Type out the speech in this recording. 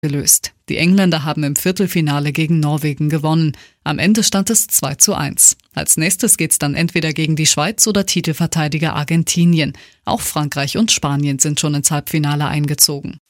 gelöst. Die Engländer haben im Viertelfinale gegen Norwegen gewonnen. Am Ende stand es 2:1. Als nächstes geht's dann entweder gegen die Schweiz oder Titelverteidiger Argentinien. Auch Frankreich und Spanien sind schon ins Halbfinale eingezogen.